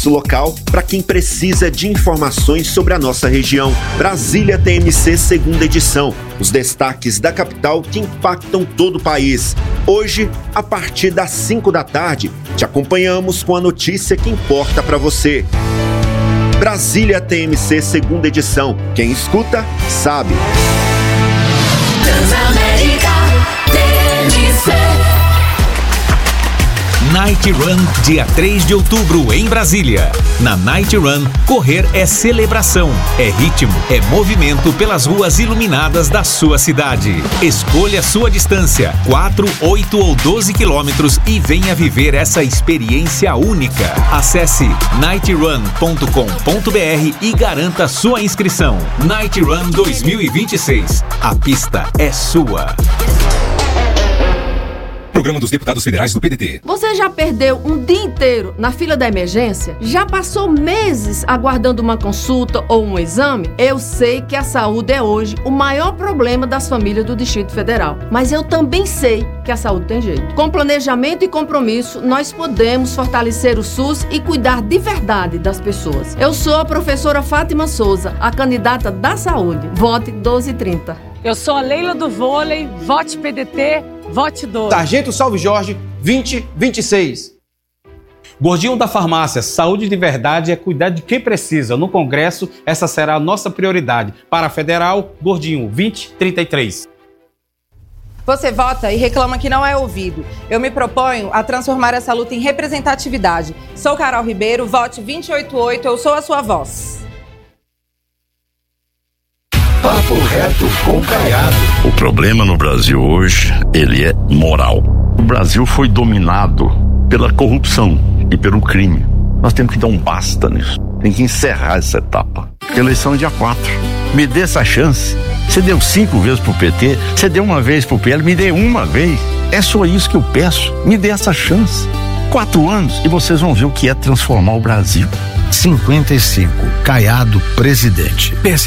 espaço local para quem precisa de informações sobre a nossa região. Brasília TMC, segunda edição. Os destaques da capital que impactam todo o país. Hoje, a partir das 5 da tarde, te acompanhamos com a notícia que importa para você. Brasília TMC, segunda edição. Quem escuta, sabe. Night Run, dia 3 de outubro, em Brasília. Na Night Run, correr é celebração, é ritmo, é movimento pelas ruas iluminadas da sua cidade. Escolha sua distância, 4, 8 ou 12 quilômetros e venha viver essa experiência única. Acesse nightrun.com.br e garanta sua inscrição. Night Run 2026. A pista é sua. Programa dos Deputados Federais do PDT. Você já perdeu um dia inteiro na fila da emergência? Já passou meses aguardando uma consulta ou um exame? Eu sei que a saúde é hoje o maior problema das famílias do Distrito Federal. Mas eu também sei que a saúde tem jeito. Com planejamento e compromisso, nós podemos fortalecer o SUS e cuidar de verdade das pessoas. Eu sou a professora Fátima Souza, a candidata da saúde. Vote 1230. Eu sou a Leila do Vôlei. Vote PDT. Vote 12. Sargento Salve Jorge, 2026. Gordinho da Farmácia, saúde de verdade é cuidar de quem precisa. No Congresso, essa será a nossa prioridade. Para a Federal, Gordinho, 2033. Você vota e reclama que não é ouvido. Eu me proponho a transformar essa luta em representatividade. Sou Carol Ribeiro, vote 288, eu sou a sua voz. Papo reto com Caiado. O problema no Brasil hoje, ele é moral. O Brasil foi dominado pela corrupção e pelo crime. Nós temos que dar um basta nisso. Tem que encerrar essa etapa. Eleição é dia 4. Me dê essa chance. Você deu 5 vezes pro PT, você deu uma vez pro PL, me dê uma vez. É só isso que eu peço. Me dê essa chance. 4 anos e vocês vão ver o que é transformar o Brasil. 55. Caiado, presidente.